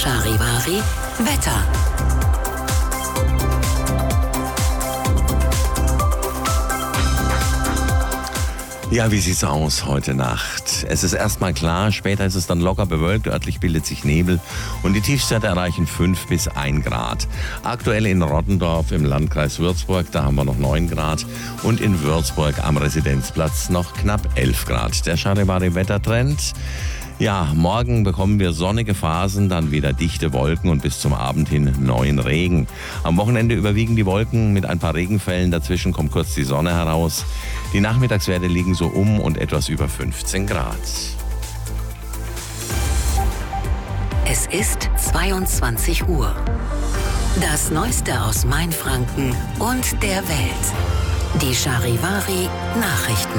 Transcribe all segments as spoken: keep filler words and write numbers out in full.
Charivari Wetter. Ja, wie sieht's aus heute Nacht? Es ist erstmal klar, später ist es dann locker bewölkt, örtlich bildet sich Nebel und die Tiefstwerte erreichen fünf bis ein Grad. Aktuell in Rottendorf im Landkreis Würzburg, da haben wir noch neun Grad und in Würzburg am Residenzplatz noch knapp elf Grad. Der Charivari-Wettertrend. Ja, morgen bekommen wir sonnige Phasen, dann wieder dichte Wolken und bis zum Abend hin neuen Regen. Am Wochenende überwiegen die Wolken mit ein paar Regenfällen, dazwischen kommt kurz die Sonne heraus. Die Nachmittagswerte liegen so um und etwas über fünfzehn Grad. Es ist zweiundzwanzig Uhr. Das Neueste aus Mainfranken und der Welt. Die Charivari Nachrichten.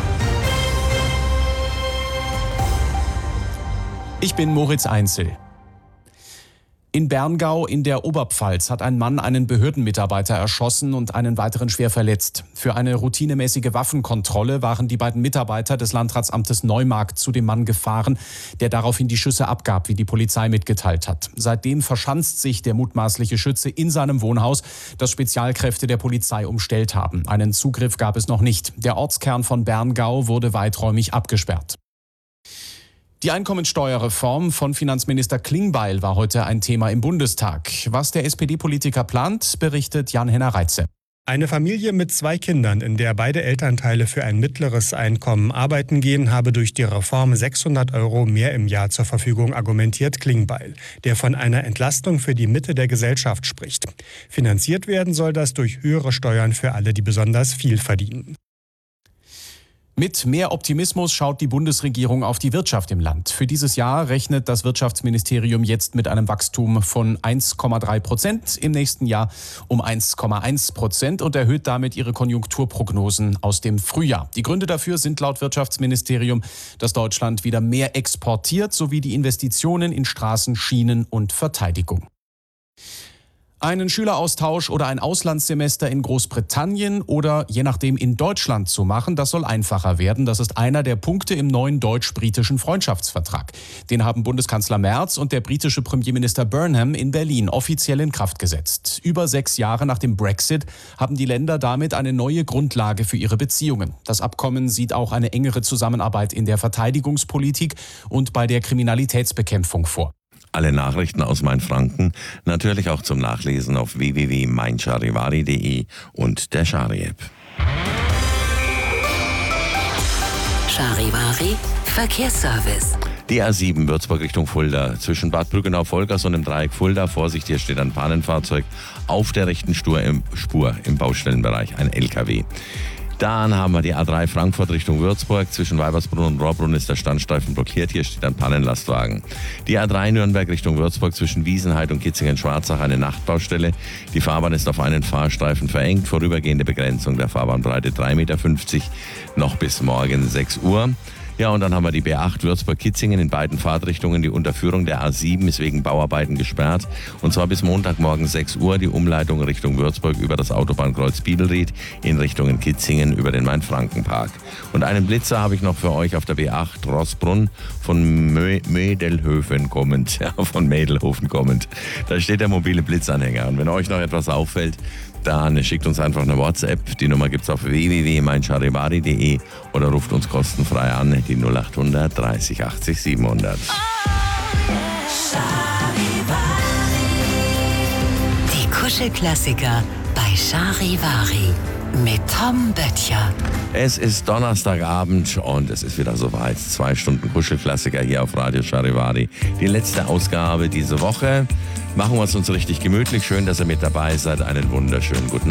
Ich bin Moritz Einzel. In Berngau in der Oberpfalz hat ein Mann einen Behördenmitarbeiter erschossen und einen weiteren schwer verletzt. Für eine routinemäßige Waffenkontrolle waren die beiden Mitarbeiter des Landratsamtes Neumarkt zu dem Mann gefahren, der daraufhin die Schüsse abgab, wie die Polizei mitgeteilt hat. Seitdem verschanzt sich der mutmaßliche Schütze in seinem Wohnhaus, das Spezialkräfte der Polizei umstellt haben. Einen Zugriff gab es noch nicht. Der Ortskern von Berngau wurde weiträumig abgesperrt. Die Einkommensteuerreform von Finanzminister Klingbeil war heute ein Thema im Bundestag. Was der S P D-Politiker plant, berichtet Jan-Henner Reitze. Eine Familie mit zwei Kindern, in der beide Elternteile für ein mittleres Einkommen arbeiten gehen, habe durch die Reform sechshundert Euro mehr im Jahr zur Verfügung, argumentiert Klingbeil, der von einer Entlastung für die Mitte der Gesellschaft spricht. Finanziert werden soll das durch höhere Steuern für alle, die besonders viel verdienen. Mit mehr Optimismus schaut die Bundesregierung auf die Wirtschaft im Land. Für dieses Jahr rechnet das Wirtschaftsministerium jetzt mit einem Wachstum von eins Komma drei Prozent, im nächsten Jahr um eins Komma eins Prozent und erhöht damit ihre Konjunkturprognosen aus dem Frühjahr. Die Gründe dafür sind laut Wirtschaftsministerium, dass Deutschland wieder mehr exportiert, sowie die Investitionen in Straßen, Schienen und Verteidigung. Einen Schüleraustausch oder ein Auslandssemester in Großbritannien oder je nachdem in Deutschland zu machen, das soll einfacher werden. Das ist einer der Punkte im neuen deutsch-britischen Freundschaftsvertrag. Den haben Bundeskanzler Merz und der britische Premierminister Burnham in Berlin offiziell in Kraft gesetzt. Über sechs Jahre nach dem Brexit haben die Länder damit eine neue Grundlage für ihre Beziehungen. Das Abkommen sieht auch eine engere Zusammenarbeit in der Verteidigungspolitik und bei der Kriminalitätsbekämpfung vor. Alle Nachrichten aus Mainfranken natürlich auch zum Nachlesen auf w w w punkt mein charivari punkt de und der Chari-App. Charivari Verkehrsservice. Die A sieben Würzburg Richtung Fulda. Zwischen Bad Brückenau-Volkers und dem Dreieck Fulda. Vorsicht, hier steht ein Pannenfahrzeug auf der rechten Spur im, Spur im Baustellenbereich, ein L K W. Dann haben wir die A drei Frankfurt Richtung Würzburg. Zwischen Weibersbrunn und Rohrbrunn ist der Standstreifen blockiert. Hier steht ein Pannenlastwagen. Die A drei Nürnberg Richtung Würzburg zwischen Wiesenheid und Kitzingen-Schwarzach eine Nachtbaustelle. Die Fahrbahn ist auf einen Fahrstreifen verengt. Vorübergehende Begrenzung der Fahrbahnbreite drei Meter fünfzig. Noch bis morgen sechs Uhr. Ja, und dann haben wir die B acht Würzburg-Kitzingen in beiden Fahrtrichtungen. Die Unterführung der A sieben ist wegen Bauarbeiten gesperrt. Und zwar bis Montagmorgen sechs Uhr. Die Umleitung Richtung Würzburg über das Autobahnkreuz Biebelried in Richtung Kitzingen über den Main-Franken-Park. Und einen Blitzer habe ich noch für euch auf der B acht Rossbrunn von Mö- Mädelhöfen kommend. Ja, von Mädelhofen kommend. Da steht der mobile Blitzanhänger. Und wenn euch noch etwas auffällt, dann schickt uns einfach eine WhatsApp. Die Nummer gibt's auf w w w punkt mein charivari punkt de oder ruft uns kostenfrei an, die null acht hundert dreißig achtzig siebenhundert. Die Kuschelklassiker bei Charivari mit Tom Böttcher. Es ist Donnerstagabend und es ist wieder soweit. Zwei Stunden Kuschelklassiker hier auf Radio Charivari. Die letzte Ausgabe diese Woche. Machen wir es uns richtig gemütlich. Schön, dass ihr mit dabei seid. Einen wunderschönen guten Abend.